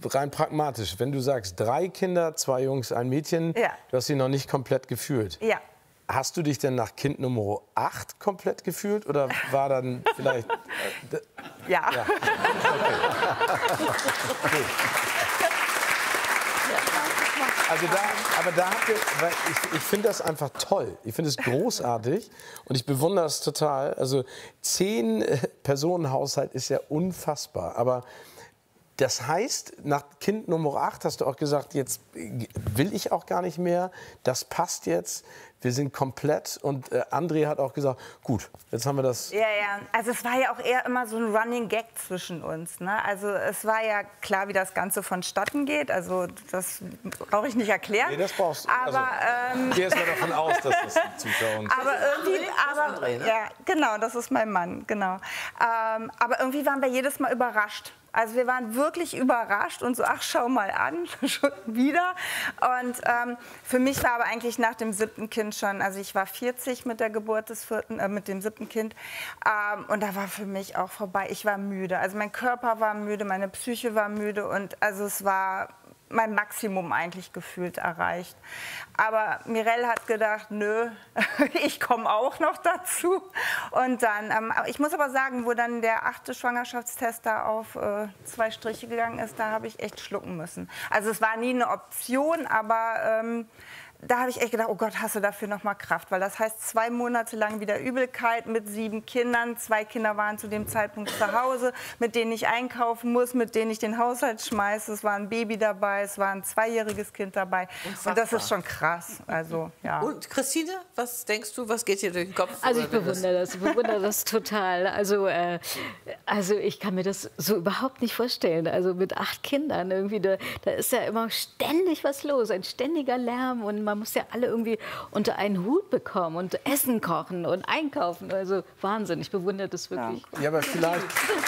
rein pragmatisch, wenn du sagst, 3 Kinder, 2 Jungs, ein Mädchen, Ja. du hast sie noch nicht komplett gefühlt. Ja. Hast du dich denn nach Kind Nummer 8 komplett gefühlt oder war dann vielleicht... Ja. Ja. Okay. Also ich finde das einfach toll. Ich finde es großartig und ich bewundere es total. Also 10-Personen-Haushalt ist ja unfassbar. Aber das heißt, nach Kind Nummer 8 hast du auch gesagt, jetzt will ich auch gar nicht mehr. Das passt jetzt. Wir sind komplett. Und André hat auch gesagt, gut, jetzt haben wir das. Ja, ja. Also es war ja auch eher immer so ein Running Gag zwischen uns. Ne? Also es war ja klar, wie das Ganze vonstatten geht. Also das brauche ich nicht erklären. Nee, das brauchst du. Aber ich gehe jetzt mal davon aus, dass das die Zuschauer uns... aber irgendwie, ja, genau, das ist mein Mann, genau. Aber irgendwie waren wir jedes Mal überrascht. Also wir waren wirklich überrascht und so, ach, schau mal an, schon wieder. Und für mich war aber eigentlich nach dem 7. Kind schon, also ich war 40 mit der Geburt des 4., mit dem 7. Kind. Und da war für mich auch vorbei. Ich war müde. Also mein Körper war müde, meine Psyche war müde und also es war mein Maximum eigentlich gefühlt erreicht. Aber Mireille hat gedacht, nö, ich komme auch noch dazu. Und dann, ich muss aber sagen, wo dann der 8. Schwangerschaftstest da auf 2 Striche gegangen ist, da habe ich echt schlucken müssen. Also es war nie eine Option, aber da habe ich echt gedacht, oh Gott, hast du dafür noch mal Kraft? Weil das heißt 2 Monate lang wieder Übelkeit mit 7 Kindern. 2 Kinder waren zu dem Zeitpunkt zu Hause, mit denen ich einkaufen muss, mit denen ich den Haushalt schmeiße. Es war ein Baby dabei, es war ein 2-jähriges Kind dabei. Und das ist schon krass. Also, ja. Und Christine, was denkst du, was geht dir durch den Kopf? Also ich bewundere das total. Also ich kann mir das so überhaupt nicht vorstellen. Also mit 8 Kindern irgendwie, da ist ja immer ständig was los, ein ständiger Lärm und man muss ja alle irgendwie unter einen Hut bekommen und Essen kochen und einkaufen. Also Wahnsinn, ich bewundere das wirklich. Ja, aber vielleicht,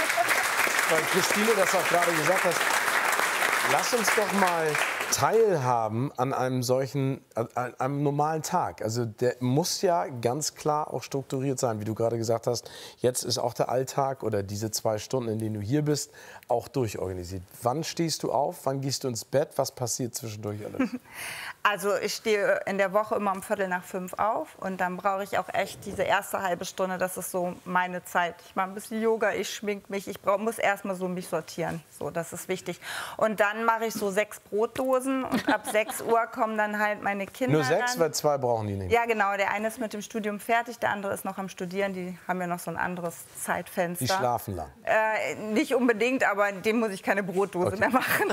weil Christine das auch gerade gesagt hat, lass uns doch mal teilhaben an einem solchen, an einem normalen Tag. Also der muss ja ganz klar auch strukturiert sein, wie du gerade gesagt hast. Jetzt ist auch der Alltag oder diese 2 Stunden, in denen du hier bist, auch durchorganisiert. Wann stehst du auf? Wann gehst du ins Bett? Was passiert zwischendurch alles? Also ich stehe in der Woche immer um 4:45 auf und dann brauche ich auch echt diese erste halbe Stunde, das ist so meine Zeit. Ich mache ein bisschen Yoga, ich schmink mich, muss erstmal so mich sortieren, so, das ist wichtig. Und dann mache ich so 6 Brotdosen und ab 6 Uhr kommen dann halt meine Kinder. Nur 6, ran. weil 2 brauchen die nicht. Ja genau, der eine ist mit dem Studium fertig, der andere ist noch am Studieren, die haben ja noch so ein anderes Zeitfenster. Die schlafen lang. Nicht unbedingt, aber dem muss ich keine Brotdose mehr machen.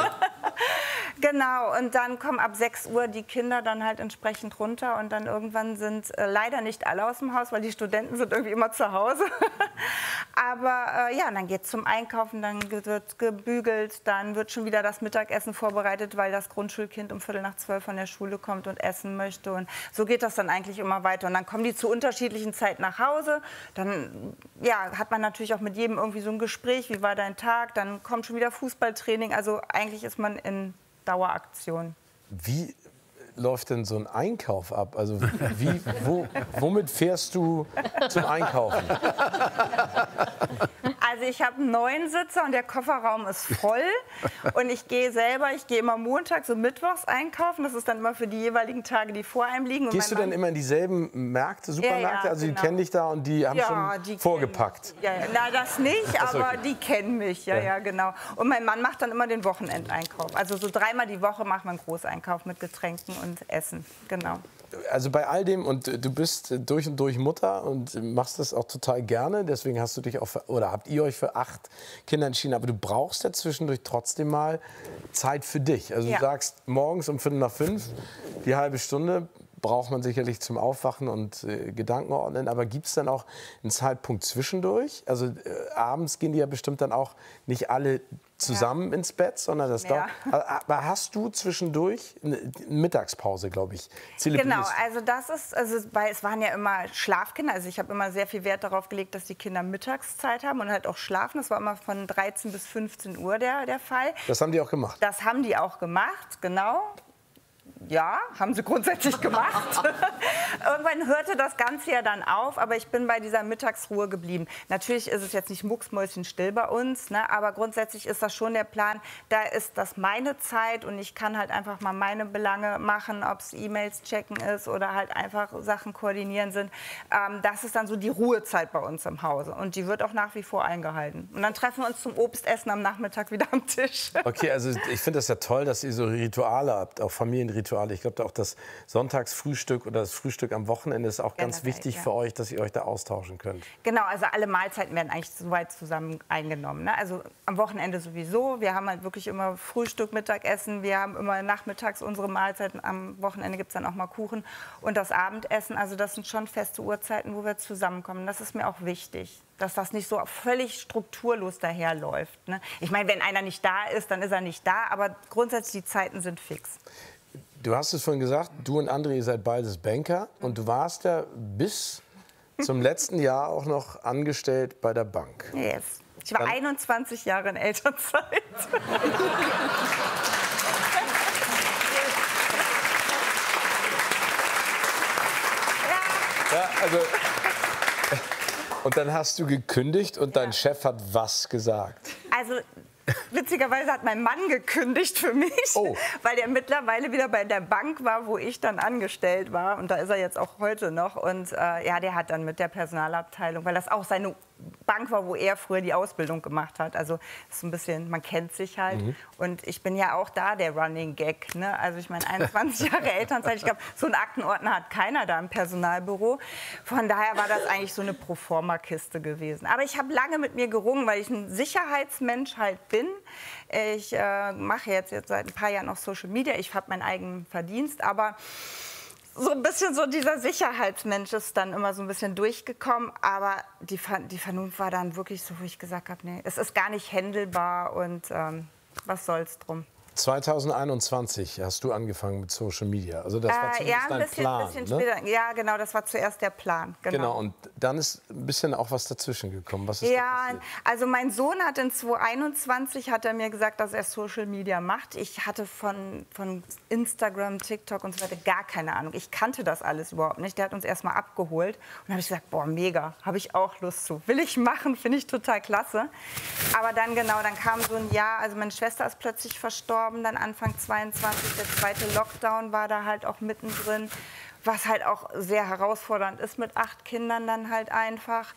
Genau, und dann kommen ab 6 Uhr die Kinder dann halt entsprechend runter und dann irgendwann sind leider nicht alle aus dem Haus, weil die Studenten sind irgendwie immer zu Hause. Aber ja, dann geht es zum Einkaufen, dann wird gebügelt, dann wird schon wieder das Mittagessen vorbereitet, weil das Grundschulkind um 11:45 von der Schule kommt und essen möchte. Und so geht das dann eigentlich immer weiter. Und dann kommen die zu unterschiedlichen Zeiten nach Hause. Dann ja, hat man natürlich auch mit jedem irgendwie so ein Gespräch, wie war dein Tag? Dann kommt schon wieder Fußballtraining. Also eigentlich ist man in Daueraktion. Wie läuft denn so ein Einkauf ab? Also womit fährst du zum Einkaufen? Also ich habe einen 9-Sitzer und der Kofferraum ist voll. Und ich gehe immer montags und mittwochs einkaufen. Das ist dann immer für die jeweiligen Tage, die vor einem liegen. Und Gehst du denn immer in dieselben Märkte, Supermärkte? Ja, also die genau. kennen dich da und die haben schon vorgepackt? Ja, na, das nicht, aber okay. die kennen mich. Ja, genau. Und mein Mann macht dann immer den Wochenendeinkauf. Also so 3-mal die Woche macht man einen Großeinkauf mit Getränken und Essen. Genau. Also bei all dem, und du bist durch und durch Mutter und machst das auch total gerne, deswegen hast du dich auch habt ihr euch für 8 Kinder entschieden, aber du brauchst ja zwischendurch trotzdem mal Zeit für dich. Also du sagst, morgens um 4:45, die halbe Stunde braucht man sicherlich zum Aufwachen und Gedanken ordnen, aber gibt es dann auch einen Zeitpunkt zwischendurch? Also abends gehen die ja bestimmt dann auch nicht alle zusammen ins Bett, sondern das dauert. Aber hast du zwischendurch eine Mittagspause, glaube ich, zelebrierst? Genau, also das ist, weil es waren ja immer Schlafkinder, also ich habe immer sehr viel Wert darauf gelegt, dass die Kinder Mittagszeit haben und halt auch schlafen. Das war immer von 13 bis 15 Uhr der Fall. Das haben die auch gemacht? Das haben die auch gemacht, genau. ja, haben sie grundsätzlich gemacht. Irgendwann hörte das Ganze ja dann auf, aber ich bin bei dieser Mittagsruhe geblieben. Natürlich ist es jetzt nicht mucksmäuschenstill bei uns, ne, aber grundsätzlich ist das schon der Plan, da ist das meine Zeit und ich kann halt einfach mal meine Belange machen, ob es E-Mails checken ist oder halt einfach Sachen koordinieren sind. Das ist dann so die Ruhezeit bei uns im Hause und die wird auch nach wie vor eingehalten. Und dann treffen wir uns zum Obstessen am Nachmittag wieder am Tisch. Okay, also ich finde das ja toll, dass ihr so Rituale habt, auch Familienrituale. Ich glaube auch das Sonntagsfrühstück oder das Frühstück am Wochenende ist auch ganz wichtig für euch, dass ihr euch da austauschen könnt. Genau, also alle Mahlzeiten werden eigentlich soweit zusammen eingenommen. Ne? Also am Wochenende sowieso. Wir haben halt wirklich immer Frühstück, Mittagessen. Wir haben immer nachmittags unsere Mahlzeiten. Am Wochenende gibt es dann auch mal Kuchen und das Abendessen. Also das sind schon feste Uhrzeiten, wo wir zusammenkommen. Das ist mir auch wichtig, dass das nicht so völlig strukturlos daherläuft. Ne? Ich meine, wenn einer nicht da ist, dann ist er nicht da. Aber grundsätzlich die Zeiten sind fix. Du hast es vorhin gesagt, du und André, ihr seid beides Banker. Und du warst ja bis zum letzten Jahr auch noch angestellt bei der Bank. Yes. Ich war 21 Jahre in Elternzeit. Ja, also... Und dann hast du gekündigt und dein Chef hat was gesagt? Also witzigerweise hat mein Mann gekündigt für mich, weil er mittlerweile wieder bei der Bank war, wo ich dann angestellt war. Und da ist er jetzt auch heute noch. Und ja, der hat dann mit der Personalabteilung, weil das auch seine Bank war, wo er früher die Ausbildung gemacht hat. Also ist so ein bisschen, man kennt sich halt. Und ich bin ja auch da der Running Gag. Ne? Also ich meine, 21 Jahre Elternzeit. Ich glaube, so einen Aktenordner hat keiner da im Personalbüro. Von daher war das eigentlich so eine Proforma-Kiste gewesen. Aber ich habe lange mit mir gerungen, weil ich ein Sicherheitsmensch halt bin. Ich mache jetzt seit ein paar Jahren auch Social Media. Ich habe meinen eigenen Verdienst, aber so ein bisschen so dieser Sicherheitsmensch ist dann immer so ein bisschen durchgekommen. Aber die Vernunft war dann wirklich so, wo ich gesagt habe, nee, es ist gar nicht händelbar und was soll's drum. 2021 hast du angefangen mit Social Media. Also das war zumindest dein Plan, ein bisschen später. Ne? Ja, genau, das war zuerst der Plan. Genau, und dann ist ein bisschen auch was dazwischen gekommen. Was ist da passiert? Also mein Sohn hat in 2021 hat er mir gesagt, dass er Social Media macht. Ich hatte von Instagram, TikTok und so weiter gar keine Ahnung. Ich kannte das alles überhaupt nicht. Der hat uns erst mal abgeholt. Und dann habe ich gesagt, boah, mega, habe ich auch Lust zu. Will ich machen, finde ich total klasse. Aber dann dann kam so ein Jahr, also meine Schwester ist plötzlich verstorben. Dann Anfang 22, der zweite Lockdown war da halt auch mittendrin, was halt auch sehr herausfordernd ist mit 8 Kindern dann halt einfach.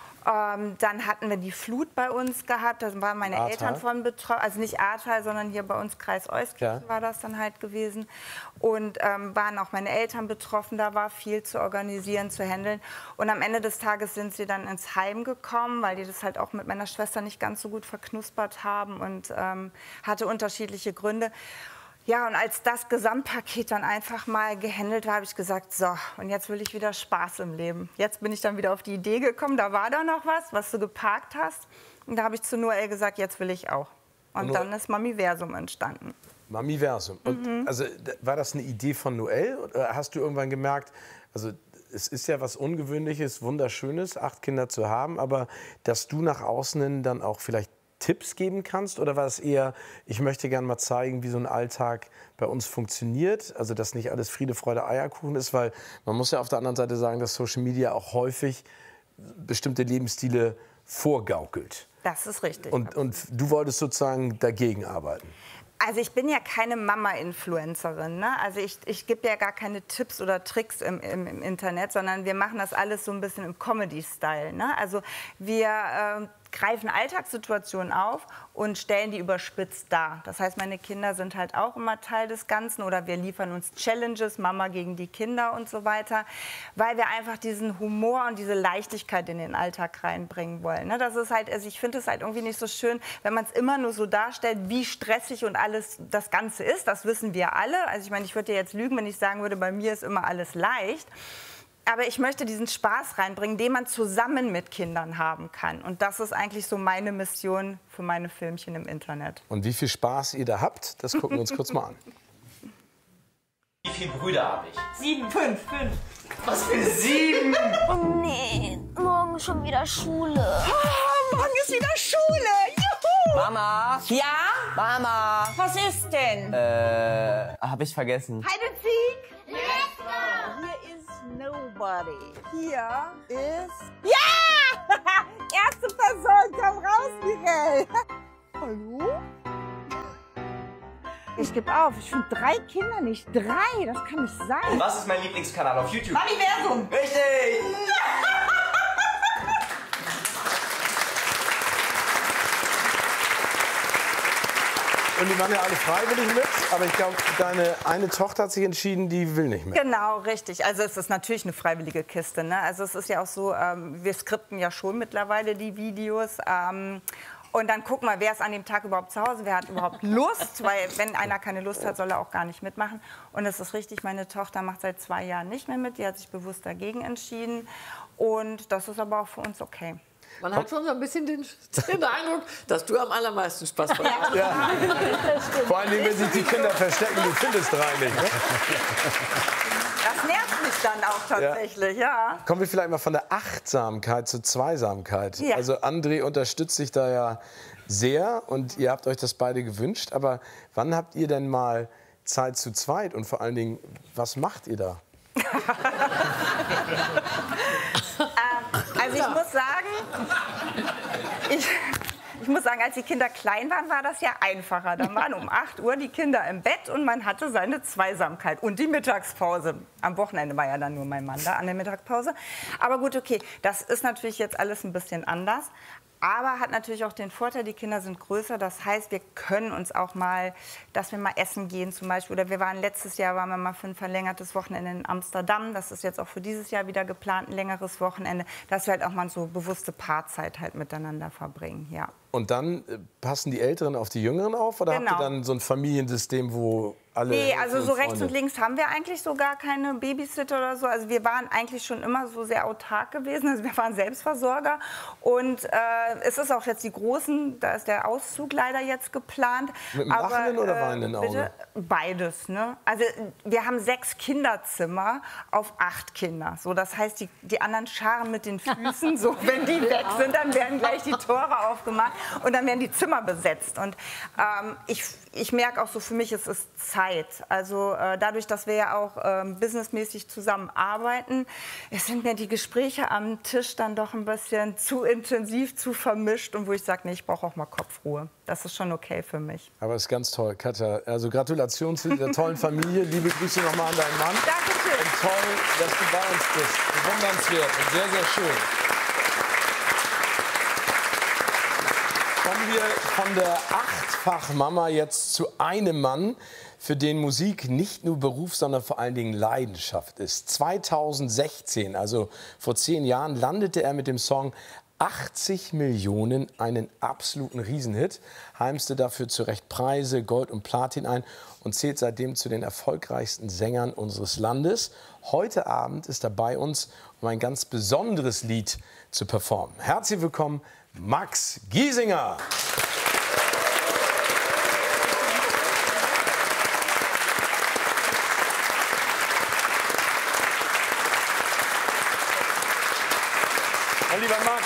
Dann hatten wir die Flut bei uns gehabt, da waren meine Eltern von betroffen, also nicht Ahrtal, sondern hier bei uns Kreis Euskirchen war das dann halt gewesen. Und waren auch meine Eltern betroffen, da war viel zu organisieren, zu handeln. Und am Ende des Tages sind sie dann ins Heim gekommen, weil die das halt auch mit meiner Schwester nicht ganz so gut verknuspert haben und hatte unterschiedliche Gründe. Ja, und als das Gesamtpaket dann einfach mal gehandelt war, habe ich gesagt, so, und jetzt will ich wieder Spaß im Leben. Jetzt bin ich dann wieder auf die Idee gekommen, da war da noch was du geparkt hast. Und da habe ich zu Noel gesagt, jetzt will ich auch. Und dann ist Mamiversum entstanden. Mamiversum. Und also war das eine Idee von Noel? Oder hast du irgendwann gemerkt, also es ist ja was Ungewöhnliches, Wunderschönes, 8 Kinder zu haben, aber dass du nach außen hin dann auch vielleicht Tipps geben kannst? Oder war es eher, ich möchte gerne mal zeigen, wie so ein Alltag bei uns funktioniert? Also, dass nicht alles Friede, Freude, Eierkuchen ist, weil man muss ja auf der anderen Seite sagen, dass Social Media auch häufig bestimmte Lebensstile vorgaukelt. Das ist richtig. Und du wolltest sozusagen dagegen arbeiten? Also ich bin ja keine Mama-Influencerin, ne? Also ich gebe ja gar keine Tipps oder Tricks im Internet, sondern wir machen das alles so ein bisschen im Comedy-Style, ne? Also wir greifen Alltagssituationen auf und stellen die überspitzt dar. Das heißt, meine Kinder sind halt auch immer Teil des Ganzen oder wir liefern uns Challenges, Mama gegen die Kinder und so weiter, weil wir einfach diesen Humor und diese Leichtigkeit in den Alltag reinbringen wollen. Ne? Das ist halt, also ich finde es halt irgendwie nicht so schön, wenn man es immer nur so darstellt, wie stressig und alles das Ganze ist. Das wissen wir alle. Also ich meine, ich würde dir jetzt lügen, wenn ich sagen würde, bei mir ist immer alles leicht. Aber ich möchte diesen Spaß reinbringen, den man zusammen mit Kindern haben kann. Und das ist eigentlich so meine Mission für meine Filmchen im Internet. Und wie viel Spaß ihr da habt, das gucken wir uns kurz mal an. Wie viele Brüder habe ich? 7. 5. Was für 7? Oh nee, morgen schon wieder Schule. Oh, morgen ist wieder Schule. Juhu! Mama? Ja? Mama? Was ist denn? Hab ich vergessen. Hide and seek? Let's go! Hier ist nobody. Hier ist... Ja! Erste Person, komm raus, Michael. Hallo? Ich gebe auf, ich finde 3 Kinder nicht. 3, das kann nicht sein. Was ist mein Lieblingskanal auf YouTube? Mamiversum. Richtig! Und die waren ja alle freiwillig mit, aber ich glaube, deine eine Tochter hat sich entschieden, die will nicht mehr. Genau, richtig. Also es ist natürlich eine freiwillige Kiste. Ne? Also es ist ja auch so, wir skripten ja schon mittlerweile die Videos. Und dann gucken wir, wer ist an dem Tag überhaupt zu Hause, wer hat überhaupt Lust. Weil wenn einer keine Lust hat, soll er auch gar nicht mitmachen. Und es ist richtig, meine Tochter macht seit 2 Jahren nicht mehr mit. Die hat sich bewusst dagegen entschieden. Und das ist aber auch für uns okay. Man hat schon so ein bisschen den Eindruck, dass du am allermeisten Spaß hast. Ja. Vor allem, wenn sich die Kinder verstecken, du findest 3 nicht. Ne? Das nervt mich dann auch tatsächlich, ja. Kommen wir vielleicht mal von der Achtsamkeit zur Zweisamkeit. Ja. Also André unterstützt sich da ja sehr und ihr habt euch das beide gewünscht. Aber wann habt ihr denn mal Zeit zu zweit und vor allen Dingen, was macht ihr da? Also ich muss sagen, als die Kinder klein waren, war das ja einfacher. Dann waren um 8 Uhr die Kinder im Bett und man hatte seine Zweisamkeit und die Mittagspause. Am Wochenende war ja dann nur mein Mann da an der Mittagspause. Aber gut, okay, das ist natürlich jetzt alles ein bisschen anders. Aber hat natürlich auch den Vorteil, die Kinder sind größer. Das heißt, wir können uns auch mal, dass wir mal essen gehen zum Beispiel. Oder wir waren letztes Jahr, waren wir mal für ein verlängertes Wochenende in Amsterdam. Das ist jetzt auch für dieses Jahr wieder geplant, ein längeres Wochenende. Dass wir halt auch mal so bewusste Paarzeit halt miteinander verbringen, ja. Und dann passen die Älteren auf die Jüngeren auf? Oder habt ihr dann so ein Familiensystem, wo alle... Nee, also so rechts Freunde? und links haben wir eigentlich so gar keine Babysitter oder so. Also wir waren eigentlich schon immer so sehr autark gewesen. Also wir waren Selbstversorger. Und es ist auch jetzt die Großen, da ist der Auszug leider jetzt geplant. Mit einem lachenden oder weinenden Auge? Bitte? Beides, ne? Also wir haben 6 Kinderzimmer auf 8 Kinder. So, das heißt, die anderen scharen mit den Füßen. So, wenn die weg sind, dann werden gleich die Tore aufgemacht. Und dann werden die Zimmer besetzt. Und ich merke auch so, für mich es ist Zeit. Also dadurch, dass wir ja auch businessmäßig zusammenarbeiten, es sind mir die Gespräche am Tisch dann doch ein bisschen zu intensiv, zu vermischt. Und wo ich sage, nee, ich brauche auch mal Kopfruhe. Das ist schon okay für mich. Aber es ist ganz toll, Katja. Also Gratulation zu dieser tollen Familie. Liebe Grüße nochmal an deinen Mann. Dankeschön. Und toll, dass du bei uns bist. Bewundernswert und sehr, sehr schön. Kommen wir von der 8-fach-Mama jetzt zu einem Mann, für den Musik nicht nur Beruf, sondern vor allen Dingen Leidenschaft ist. 2016, also vor 10 Jahren, landete er mit dem Song 80 Millionen, einen absoluten Riesenhit, heimste dafür zu Recht Preise, Gold und Platin ein und zählt seitdem zu den erfolgreichsten Sängern unseres Landes. Heute Abend ist er bei uns, um ein ganz besonderes Lied zu performen. Herzlich willkommen, Max Giesinger. Mein lieber Max,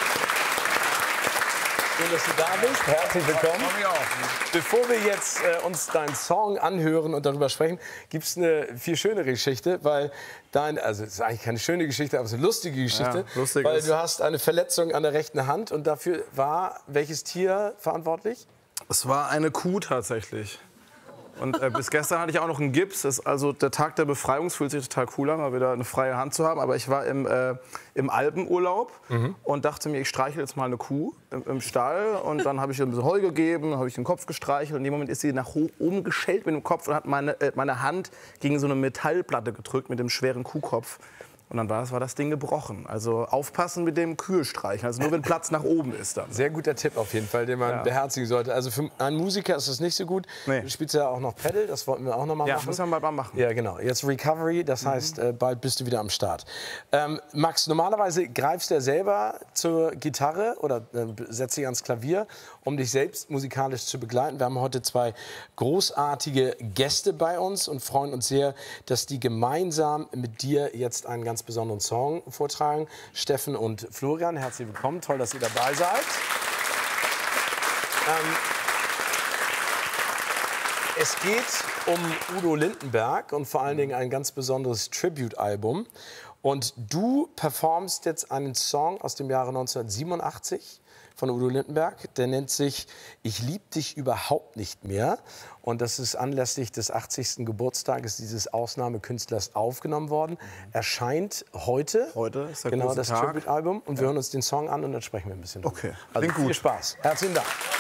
schön, dass du da bist. Herzlich willkommen. Bevor wir jetzt uns deinen Song anhören und darüber sprechen, gibt es eine viel schönere Geschichte, weil also es ist eigentlich keine schöne Geschichte, aber es ist eine lustige Geschichte, weil du hast eine Verletzung an der rechten Hand und dafür war welches Tier verantwortlich? Es war eine Kuh tatsächlich. Und bis gestern hatte ich auch noch einen Gips. Das ist also der Tag der Befreiung. Es fühlt sich total cool an, mal wieder eine freie Hand zu haben. Aber ich war im Alpenurlaub und dachte mir, ich streichel jetzt mal eine Kuh im Stall. Und dann habe ich ihr ein bisschen Heu gegeben, habe ich den Kopf gestreichelt. Und in dem Moment ist sie nach oben geschellt mit dem Kopf und hat meine Hand gegen so eine Metallplatte gedrückt mit dem schweren Kuhkopf. Und dann war das Ding gebrochen. Also aufpassen mit dem Kühe streichen. Also nur wenn Platz nach oben ist dann. Sehr guter Tipp auf jeden Fall, den man beherzigen sollte. Also für einen Musiker ist das nicht so gut. Nee. Du spielst ja auch noch Pedal, das wollten wir auch noch mal machen. Ja, müssen wir mal machen. Ja, genau. Jetzt Recovery, das heißt, bald bist du wieder am Start. Max, normalerweise greifst du ja selber zur Gitarre oder setzt dich ans Klavier, um dich selbst musikalisch zu begleiten. Wir haben heute 2 großartige Gäste bei uns und freuen uns sehr, dass die gemeinsam mit dir jetzt einen ganz besonderen Song vortragen. Steffen und Florian, herzlich willkommen. Toll, dass ihr dabei seid. Es geht um Udo Lindenberg und vor allen Dingen ein ganz besonderes Tribute-Album. Und du performst jetzt einen Song aus dem Jahre 1987 von Udo Lindenberg. Der nennt sich Ich lieb dich überhaupt nicht mehr. Und das ist anlässlich des 80. Geburtstages dieses Ausnahmekünstlers aufgenommen worden. Erscheint heute. Heute ist der genau große das Tag. Tribute-Album. Und wir hören uns den Song an und dann sprechen wir ein bisschen drüber. Okay, Also klingt gut. viel Spaß. Herzlichen Dank.